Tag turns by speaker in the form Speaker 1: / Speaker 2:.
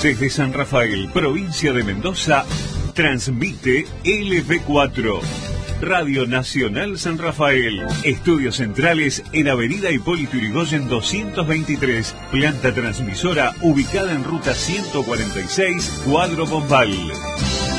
Speaker 1: Desde San Rafael, provincia de Mendoza, transmite LB4. Radio Nacional San Rafael. Estudios centrales en Avenida Hipólito Yrigoyen 223. Planta transmisora ubicada en ruta 146, Cuadro Bombal.